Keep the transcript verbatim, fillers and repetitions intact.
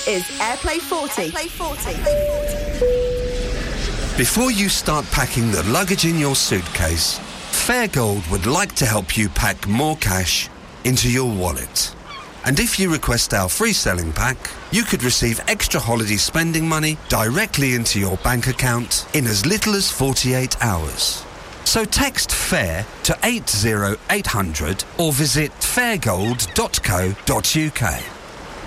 is Airplay forty. Airplay forty. Before you start packing the luggage in your suitcase, Fairgold would like to help you pack more cash into your wallet. And if you request our free selling pack, you could receive extra holiday spending money directly into your bank account in as little as forty-eight hours. So text FAIR to eight zero eight hundred or visit fairgold dot co dot uk.